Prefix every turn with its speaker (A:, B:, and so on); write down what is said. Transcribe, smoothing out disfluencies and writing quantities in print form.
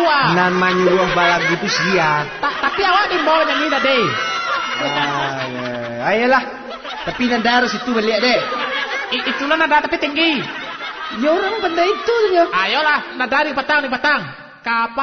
A: ah.
B: Nan menyuruh balak gitu siap.
A: Tapi awak di bawah nyanyi dah deh.
B: Ayolah. Tapi nada harus itu balik deh.
A: Itulah nada tapi tinggi.
B: Ya orang pandai itu ya.
A: Ayolah, nada di petang. Kapal